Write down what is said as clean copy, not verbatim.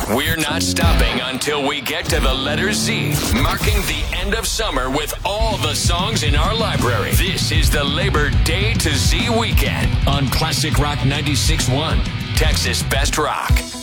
We're not stopping until we get to the letter Z, marking the end of summer with all the songs in our library. This is the Labor Day to Z weekend on Classic Rock 96.1, Texas Best Rock.